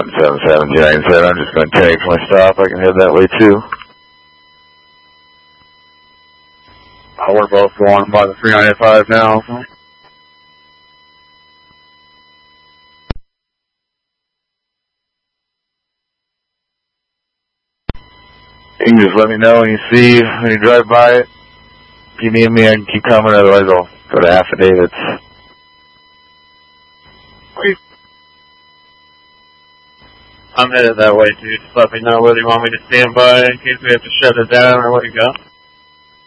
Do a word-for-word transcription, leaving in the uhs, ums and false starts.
seven seven two nine seven, I'm just going to take my stop. I can head that way too. Uh, we're both going by the three ninety-five now. You can just let me know when you see, when you drive by it. If you need me, I can keep coming, otherwise I'll go to affidavits. I'm headed that way too. Just let me know whether you want me to stand by in case we have to shut it down or what you got.